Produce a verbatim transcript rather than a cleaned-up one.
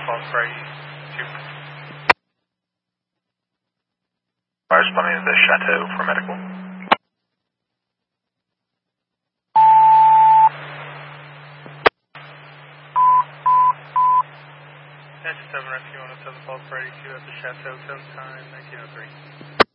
Falls for I D two. Fire responding to the Chateau for medical. That's seven Rescue one oh seven Falls for I D two at the Chateau, seven time nineteen oh three.